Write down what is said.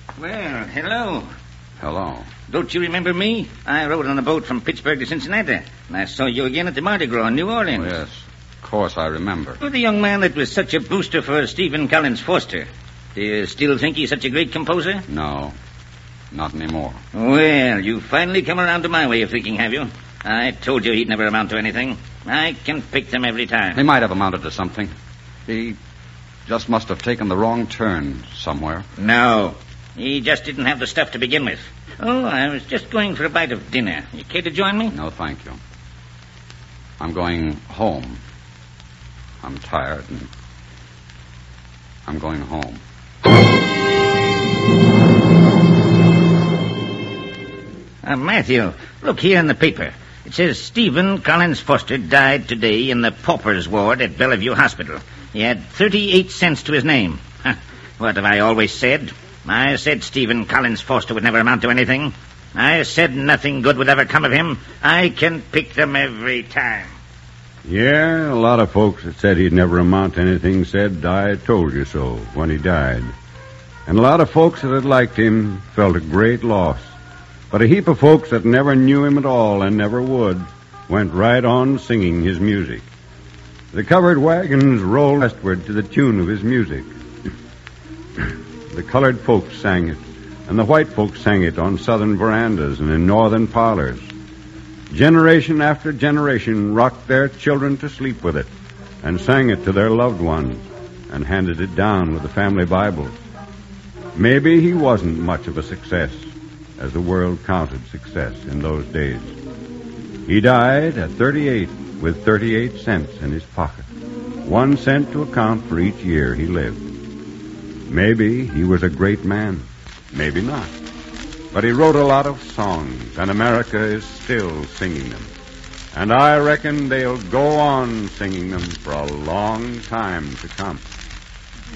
Well, hello. Hello. Don't you remember me? I rode on a boat from Pittsburgh to Cincinnati, and I saw you again at the Mardi Gras in New Orleans. Oh, yes, of course I remember. You're the young man that was such a booster for Stephen Collins Foster. Do you still think he's such a great composer? No, not anymore. Well, you finally come around to my way of thinking, have you? I told you he'd never amount to anything. I can pick them every time. He might have amounted to something. He just must have taken the wrong turn somewhere. No, he just didn't have the stuff to begin with. Oh, I was just going for a bite of dinner. You care to join me? No, thank you. I'm going home. I'm tired, and I'm going home. Matthew, look here in the paper. It says Stephen Collins Foster died today in the pauper's ward at Bellevue Hospital. He had 38 cents to his name. What have I always said? I said Stephen Collins Foster would never amount to anything. I said nothing good would ever come of him. I can pick them every time. Yeah, a lot of folks that said he'd never amount to anything said, I told you so, when he died. And a lot of folks that had liked him felt a great loss. But a heap of folks that never knew him at all and never would went right on singing his music. The covered wagons rolled westward to the tune of his music. The colored folks sang it, and the white folks sang it on southern verandas and in northern parlors. Generation after generation rocked their children to sleep with it and sang it to their loved ones and handed it down with the family Bible. Maybe he wasn't much of a success, as the world counted success in those days. He died at 38 with 38 cents in his pocket, 1 cent to account for each year he lived. Maybe he was a great man, maybe not. But he wrote a lot of songs, and America is still singing them. And I reckon they'll go on singing them for a long time to come.